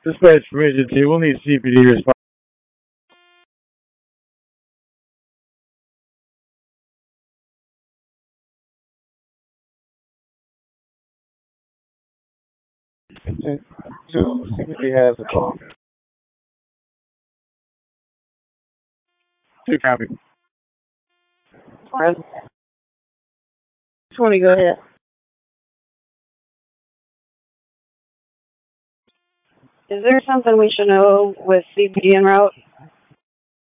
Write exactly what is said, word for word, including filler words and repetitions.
Dispatch permission team. We'll need C P D response. Two, C P D has a call. Two copy. twenty, go ahead. Is there something we should know with C P D en route?